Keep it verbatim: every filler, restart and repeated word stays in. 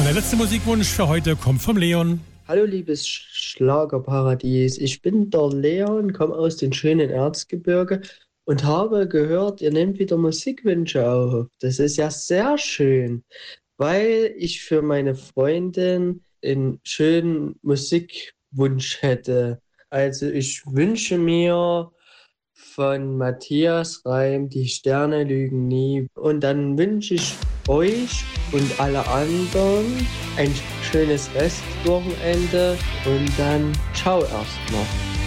der letzte Musikwunsch für heute kommt vom Leon. Hallo liebes Schlagerparadies, ich bin der Leon, komme aus dem schönen Erzgebirge und habe gehört, ihr nehmt wieder Musikwünsche auf. Das ist ja sehr schön, weil ich für meine Freundin einen schönen Musikwunsch hätte. Also ich wünsche mir von Matthias Reim Die Sterne lügen nie. Und dann wünsche ich euch und alle anderen ein schönes Restwochenende und dann ciao erstmal.